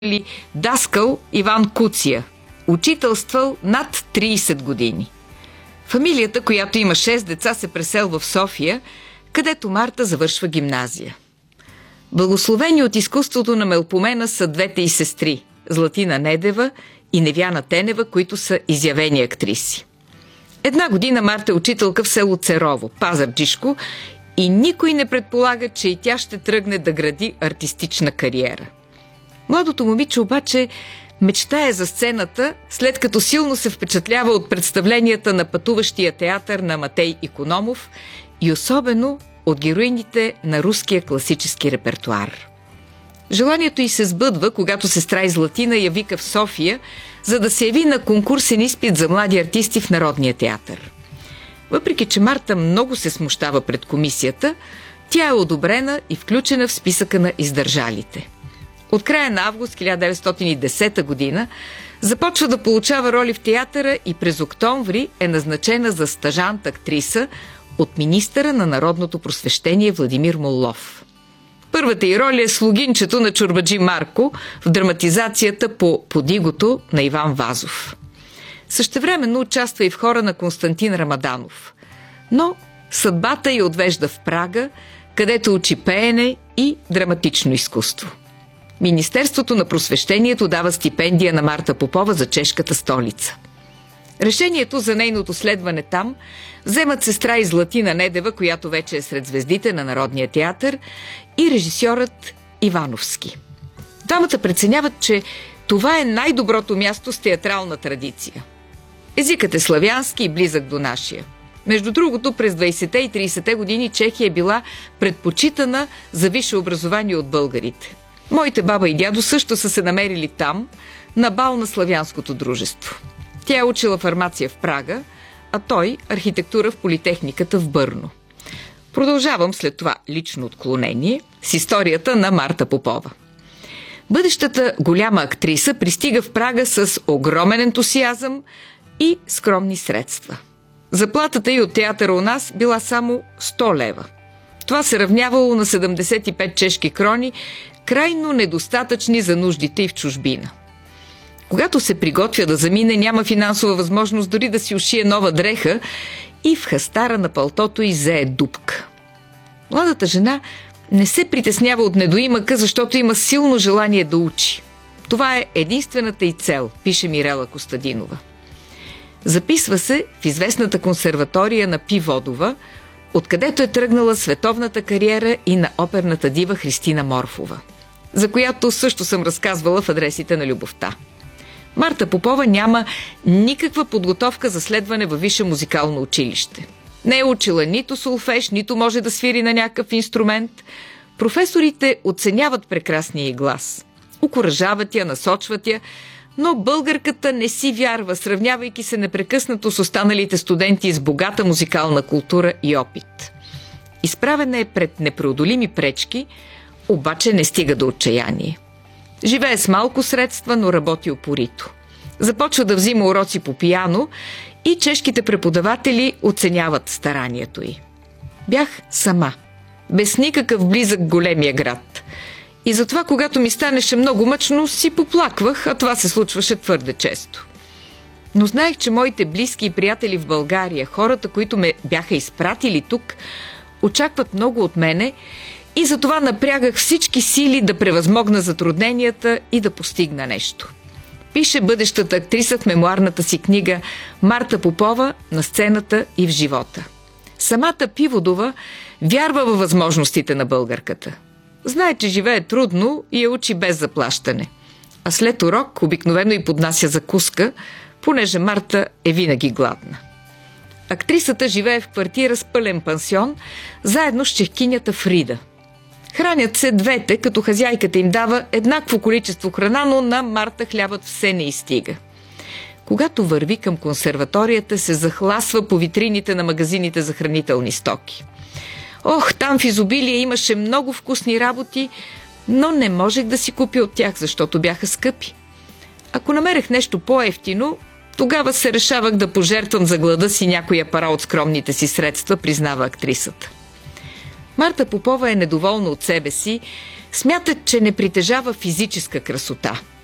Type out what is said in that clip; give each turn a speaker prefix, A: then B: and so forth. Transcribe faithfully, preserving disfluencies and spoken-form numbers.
A: даскал Иван Куция, учителствал над трийсет години. Фамилията, която има шест деца, се преселва в София, където Марта завършва гимназия. Благословени от изкуството на Мелпомена са двете й сестри – Златина Недева и Невяна Тенева, които са изявени актриси. Една година Марта е учителка в село Церово, Пазарджишко, и никой не предполага, че и тя ще тръгне да гради артистична кариера. Младото момиче обаче мечтае за сцената, след като силно се впечатлява от представленията на пътуващия театър на Матей Икономов и особено от героините на руския класически репертуар. Желанието й се сбъдва, когато сестра й Златина я вика в София, за да се яви на конкурсен изпит за млади артисти в Народния театър. Въпреки че Марта много се смущава пред комисията, тя е одобрена и включена в списъка на издържалите. От края на август хиляда деветстотин и десета година започва да получава роли в театъра и през октомври е назначена за стажант-актриса от министъра на народното просвещение Владимир Моллов. Първата й роля е слугинчето на чорбаджи Марко в драматизацията по Подигото на Иван Вазов. Същевременно участва и в хора на Константин Рамаданов. Но съдбата й отвежда в Прага, където учи пеене и драматично изкуство. Министерството на просвещението дава стипендия на Марта Попова за чешката столица. Решението за нейното следване там вземат сестра и Златина Недева, която вече е сред звездите на Народния театър, и режисьорът Ивановски. Двамата преценяват, че това е най-доброто място с театрална традиция. Езикът е славянски и близък до нашия. Между другото, през двайсетте и трийсетте години Чехия е била предпочитана за висше образование от българите. Моите баба и дядо също са се намерили там, на бал на славянското дружество. Тя е учила фармация в Прага, а той архитектура в Политехниката в Бърно. Продължавам след това лично отклонение с историята на Марта Попова. Бъдещата голяма актриса пристига в Прага с огромен ентусиазъм и скромни средства. Заплатата й от театъра у нас била само сто лева. Това се равнявало на седемдесет и пет чешки крони, крайно недостатъчни за нуждите й в чужбина. Когато се приготвя да замине, няма финансова възможност дори да си ушие нова дреха и в хастара на палтото й зее дупка. Младата жена не се притеснява от недоимъка, защото има силно желание да учи. Това е единствената й цел, пише Мирела Костадинова. Записва се в известната консерватория на Пи Водова, откъдето е тръгнала световната кариера и на оперната дива Христина Морфова, за която също съм разказвала в Адресите на любовта. Марта Попова няма никаква подготовка за следване във висше музикално училище. Не е учила нито солфеж, нито може да свири на някакъв инструмент. Професорите оценяват прекрасния й глас. Окуражават я, насочват я, но българката не си вярва, сравнявайки се непрекъснато с останалите студенти с богата музикална култура и опит. Изправена е пред непреодолими пречки, обаче не стига до отчаяние. Живее с малко средства, но работи упорито. Започва да взима уроци по пиано и чешките преподаватели оценяват старанието й. Бях сама, без никакъв близък големия град. И затова, когато ми станеше много мъчно, си поплаквах, а това се случваше твърде често. Но знаех, че моите близки и приятели в България, хората, които ме бяха изпратили тук, очакват много от мене и затова напрягах всички сили да превъзмогна затрудненията и да постигна нещо. Пише бъдещата актриса в мемоарната си книга Марта Попова на сцената и в живота. Самата Пи Водова вярва във възможностите на българката. Знае, че живее трудно и я учи без заплащане. А след урок обикновено и поднася закуска, понеже Марта е винаги гладна. Актрисата живее в квартира с пълен пансион, заедно с чехкинята Фрида. Хранят се двете, като хазяйката им дава еднакво количество храна, но на Марта хлябът все не изстига. Когато върви към консерваторията, се захласва по витрините на магазините за хранителни стоки. Ох, там в изобилие имаше много вкусни работи, но не можех да си купя от тях, защото бяха скъпи. Ако намерех нещо по-евтино, тогава се решавах да пожертвам за глада си някоя пара от скромните си средства, признава актрисата. Марта Попова е недоволна от себе си, Смятат, че не притежава физическа красота.